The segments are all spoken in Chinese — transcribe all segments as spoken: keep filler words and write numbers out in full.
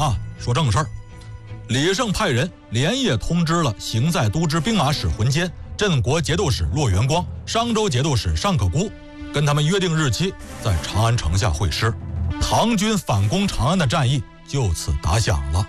啊，说正事儿。李胜派人连夜通知了行在都知兵马使浑坚、镇国节度使骆元光、商州节度使尚可孤，跟他们约定日期，在长安城下会师。唐军反攻长安的战役就此打响了。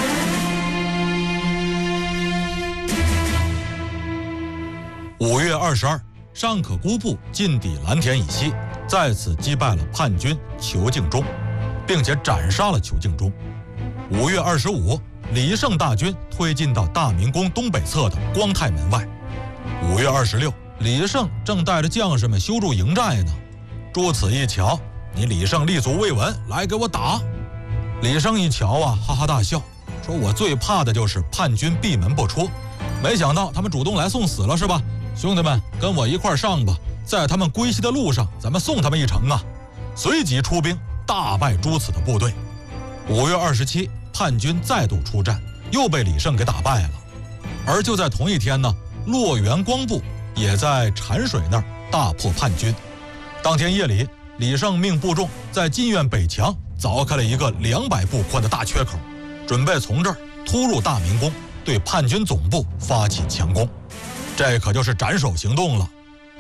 五月二十二，尚可孤部进抵蓝田以西，在此击败了叛军裘敬忠，并且斩杀了裘敬忠。五月二十五，李胜大军推进到大明宫东北侧的光泰门外。五月二十六，李胜正带着将士们修筑营寨呢。朱此一瞧，你李胜立足未稳，来给我打！李胜一瞧啊，哈哈大笑，说我最怕的就是叛军闭门不出，没想到他们主动来送死了是吧？兄弟们，跟我一块上吧，在他们归西的路上，咱们送他们一程啊！随即出兵，大败朱此的部队。五月二十七，叛军再度出战，又被李胜给打败了。而就在同一天呢，骆元光部也在禅水那儿大破叛军。当天夜里，李胜命部众在晋苑北墙凿开了一个两百步宽的大缺口，准备从这儿突入大明宫，对叛军总部发起强攻。这可就是斩首行动了。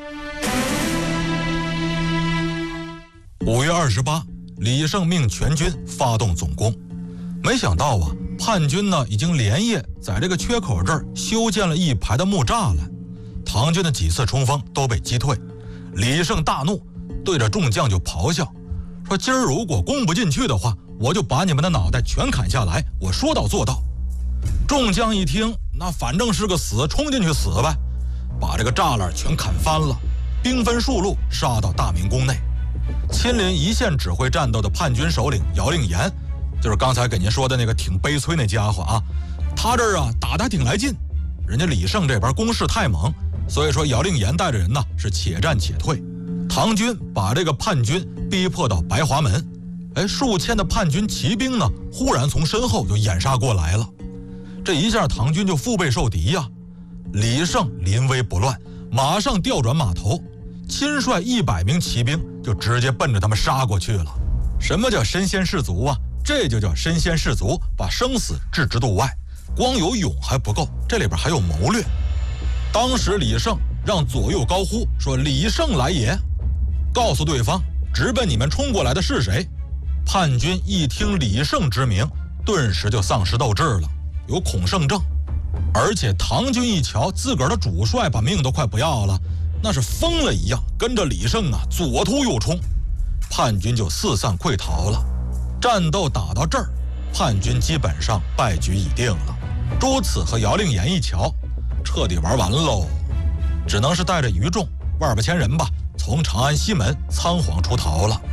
五月二十八，李胜命全军发动总攻，没想到啊，叛军呢已经连夜在这个缺口这儿修建了一排的木栅栏，唐军的几次冲锋都被击退。李胜大怒，对着众将就咆哮，说今儿如果攻不进去的话，我就把你们的脑袋全砍下来，我说到做到。众将一听，那反正是个死，冲进去死呗，把这个栅栏全砍翻了，兵分数路杀到大明宫内。亲临一线指挥战斗的叛军首领姚令言，就是刚才给您说的那个挺悲催那家伙啊，他这儿啊打得还挺来劲，人家李胜这边攻势太猛，所以说姚令言带着人呢是且战且退。唐军把这个叛军逼迫到白华门，哎，数千的叛军骑兵呢忽然从身后就掩杀过来了，这一下唐军就腹背受敌呀。李胜临危不乱，马上调转马头，亲率一百名骑兵就直接奔着他们杀过去了。什么叫身先士卒啊？这就叫身先士卒，把生死置之度外。光有勇还不够，这里边还有谋略。当时李胜让左右高呼说：“李胜来也！”告诉对方，直奔你们冲过来的是谁？叛军一听李胜之名，顿时就丧失斗志了，有恐胜症。而且唐军一瞧自个儿的主帅把命都快不要了，那是疯了一样，跟着李胜啊左突右冲，叛军就四散溃逃了。战斗打到这儿，叛军基本上败局已定了。朱此和姚令言一瞧，彻底玩完喽，只能是带着余众万把千人吧，从长安西门仓皇出逃了。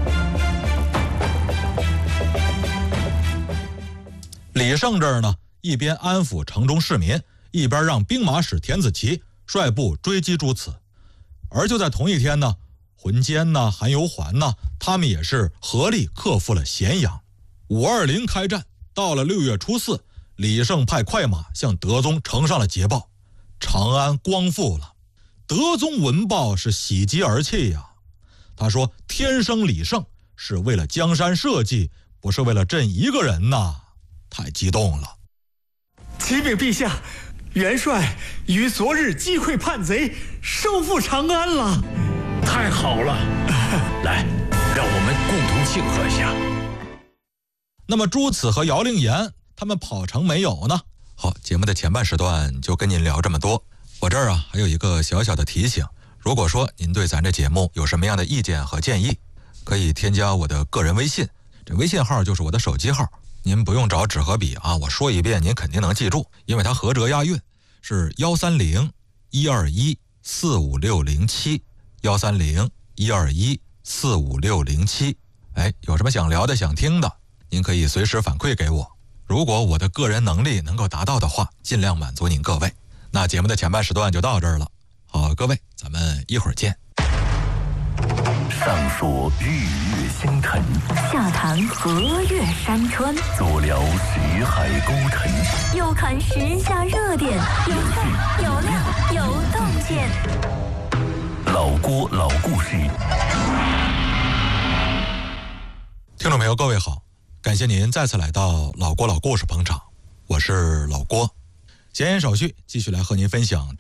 李胜这儿呢，一边安抚城中市民，一边让兵马使田子奇率部追击朱此。而就在同一天呢，浑坚呢、韩由环呢，他们也是合力克服了咸阳。五二零开战，到了六月初四，李胜派快马向德宗呈上了捷报，长安光复了。德宗闻报是喜极而泣呀、啊，他说：“天生李胜是为了江山社稷，不是为了朕一个人呐！”太激动了。 启禀陛下，元帅于昨日击溃叛贼，收复长安了。 太好了，来，让我们共同庆贺一下。 那么朱此和姚令言他们跑成没有呢？好，节目的前半时段就跟您聊这么多。我这儿啊还有一个小小的提醒，如果说您对咱这节目有什么样的意见和建议，可以添加我的个人微信，这微信号就是我的手机号，您不用找纸和笔啊，我说一遍您肯定能记住，因为它合辙押韵，是幺三零一二一四五六零七幺三零一二一四五六零七。哎，有什么想聊的想听的，您可以随时反馈给我，如果我的个人能力能够达到的话，尽量满足您各位。那节目的前半时段就到这儿了，好，各位，咱们一会儿见。 上说日月星辰， 下谈河岳山川， 左聊识海沟沉， 右看时下热点，有趣有料有洞见。 老郭老故事。 听众朋友各位好， 感谢您再次来到老郭老故事捧场，我是老郭。闲言少叙，继续来和您分享。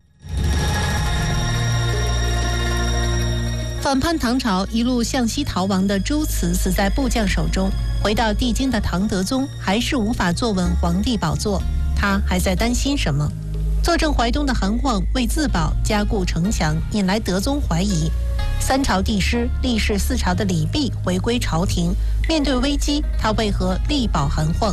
反叛唐朝一路向西逃亡的朱慈死在部将手中，回到帝京的唐德宗还是无法坐稳皇帝宝座，他还在担心什么？坐镇淮东的韩晃为自保加固城墙，引来德宗怀疑。三朝帝师历世四朝的李泌回归朝廷，面对危机，他为何力保韩晃？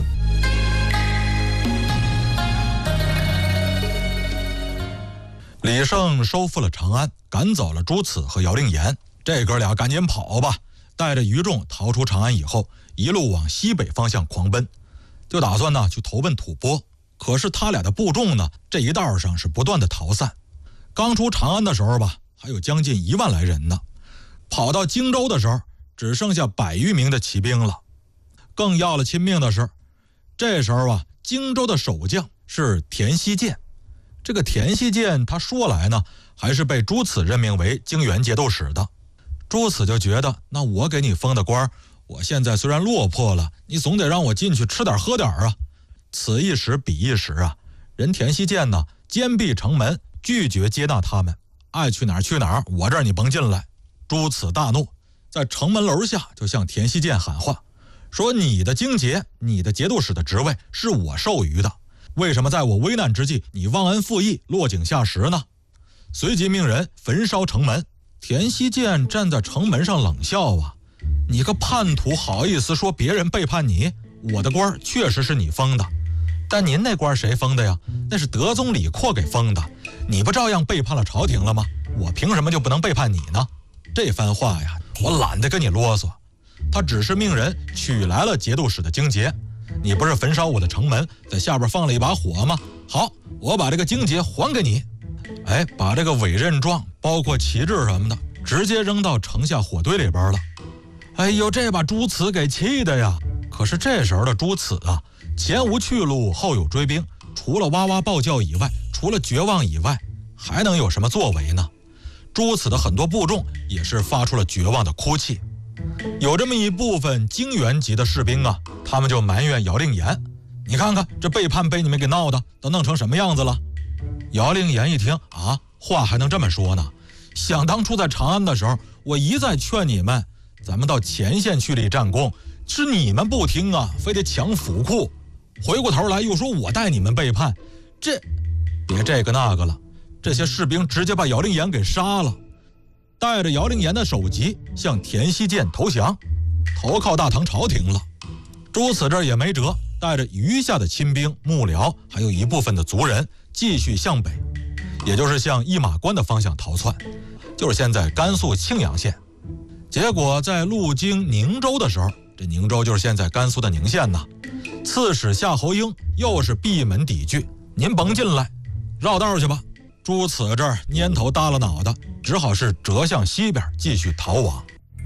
李胜收复了长安，赶走了朱慈和姚令言，这哥俩赶紧跑吧，带着余众逃出长安以后，一路往西北方向狂奔，就打算呢去投奔吐蕃。可是他俩的部众呢，这一道上是不断的逃散。刚出长安的时候吧，还有将近一万来人呢，跑到荆州的时候，只剩下百余名的骑兵了。更要了亲命的是，这时候啊，荆州的守将是田希建。这个田希建他说来呢，还是被朱慈任命为荆原节度使的。朱慈就觉得，那我给你封的官，我现在虽然落魄了，你总得让我进去吃点喝点啊。此一时彼一时啊，人田希建呢坚闭城门，拒绝接纳他们，爱去哪儿去哪儿，我这儿你甭进来。朱慈大怒，在城门楼下就向田希建喊话，说你的荆节，你的节度使的职位是我授予的，为什么在我危难之际你忘恩负义，落井下石呢？随即命人焚烧城门。田希建站在城门上冷笑啊，你个叛徒好意思说别人背叛你？我的官确实是你封的，但您那官谁封的呀？那是德宗李阔给封的，你不照样背叛了朝廷了吗？我凭什么就不能背叛你呢？这番话呀，我懒得跟你啰嗦。他只是命人取来了节度使的荆节，你不是焚烧我的城门，在下边放了一把火吗？好，我把这个荆节还给你。哎，把这个委任状包括旗帜什么的直接扔到城下火堆里边了。哎呦，这把朱慈给气的呀。可是这时候的朱慈啊，前无去路，后有追兵，除了哇哇暴叫以外，除了绝望以外，还能有什么作为呢？朱慈的很多部众也是发出了绝望的哭泣。有这么一部分荆原籍的士兵啊，他们就埋怨姚令言，你看看这背叛被你们给闹的都弄成什么样子了。姚令言一听啊，话还能这么说呢？想当初在长安的时候，我一再劝你们，咱们到前线去立战功，是你们不听啊，非得抢府库，回过头来又说我带你们背叛，这别这个那个了。这些士兵直接把姚令言给杀了，带着姚令言的首级向田希建投降，投靠大唐朝廷了。朱慈这儿也没辙，带着余下的亲兵幕僚还有一部分的族人继续向北，也就是向一马关的方向逃窜，就是现在甘肃庆阳县。结果在路经宁州的时候，这宁州就是现在甘肃的宁县呐，刺史夏侯婴又是闭门抵拒，您甭进来，绕道去吧。朱慈这儿蔫头耷了脑袋，只好是折向西边继续逃亡。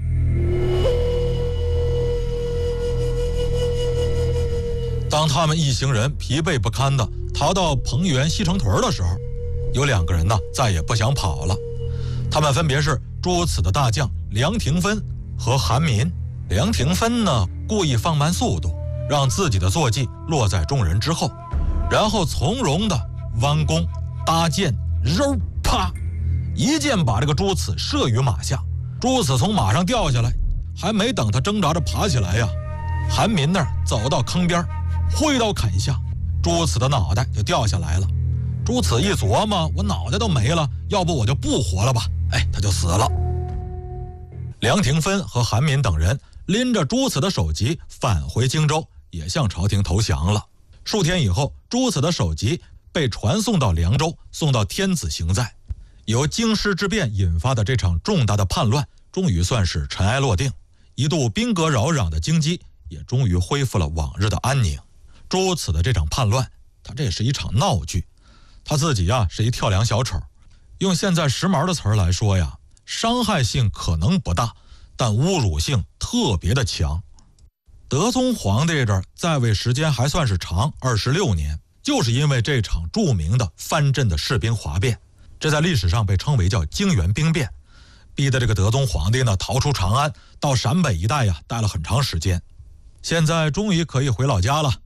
当他们一行人疲惫不堪的逃到彭原西城屯的时候，有两个人呢再也不想跑了，他们分别是朱慈的大将梁廷芬和韩民。梁廷芬呢故意放慢速度，让自己的坐骑落在众人之后，然后从容的弯弓搭箭，肉啪一箭把这个朱慈射于马下。朱慈从马上掉下来，还没等他挣扎着爬起来呀，韩民那儿走到坑边，挥刀砍下，朱慈的脑袋就掉下来了。朱慈一琢磨，我脑袋都没了，要不我就不活了吧，哎，他就死了。梁廷芬和韩民等人拎着朱慈的首级返回荆州，也向朝廷投降了。数天以后，朱慈的首级被传送到凉州，送到天子行在。由京师之变引发的这场重大的叛乱终于算是尘埃落定，一度兵戈扰攘的京畿也终于恢复了往日的安宁。朱慈的这场叛乱，他这是一场闹剧，他自己呀是一跳梁小丑。用现在时髦的词儿来说呀，伤害性可能不大，但侮辱性特别的强。德宗皇帝这儿在位时间还算是长，二十六年，就是因为这场著名的藩镇的士兵哗变，这在历史上被称为叫泾原兵变，逼得这个德宗皇帝呢逃出长安，到陕北一带呀待了很长时间。 现在终于可以回老家了。